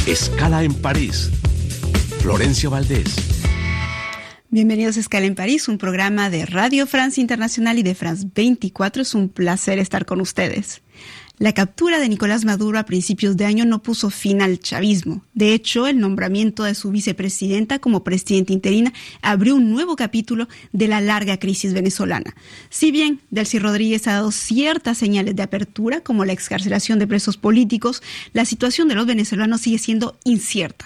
Escala en París. Florencia Valdés. Bienvenidos a Escala en París, un programa de Radio France Internacional y de France 24. Es un placer estar con ustedes. La captura de Nicolás Maduro a principios de año no puso fin al chavismo. De hecho, el nombramiento de su vicepresidenta como presidenta interina abrió un nuevo capítulo de la larga crisis venezolana. Si bien Delcy Rodríguez ha dado ciertas señales de apertura, como la excarcelación de presos políticos, la situación de los venezolanos sigue siendo incierta.